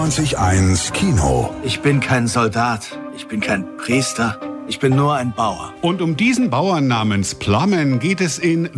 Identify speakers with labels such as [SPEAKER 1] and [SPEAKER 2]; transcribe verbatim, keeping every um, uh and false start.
[SPEAKER 1] vierundneunzig eins Kino.
[SPEAKER 2] Ich bin kein Soldat, ich bin kein Priester, ich bin nur ein Bauer.
[SPEAKER 3] Und um diesen Bauern namens Plumman geht es in